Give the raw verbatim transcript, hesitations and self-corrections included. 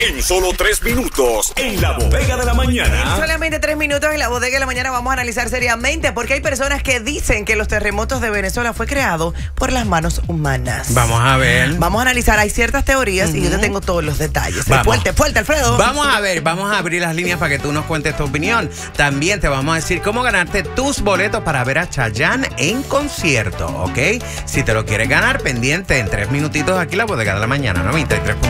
En solo tres minutos, en la bodega de la mañana. En solamente tres minutos en la bodega de la mañana vamos a analizar seriamente porque hay personas que dicen que los terremotos de Venezuela fue creado por las manos humanas. Vamos a ver. Vamos a analizar, hay ciertas teorías uh-huh. y yo te tengo todos los detalles. Vamos. Fuerte, fuerte, Alfredo. Vamos a ver, vamos a abrir las líneas para que tú nos cuentes tu opinión. También te vamos a decir cómo ganarte tus boletos para ver a Chayanne en concierto, ¿ok? Si te lo quieres ganar, pendiente en tres minutitos aquí en la bodega de la mañana, noventa y tres.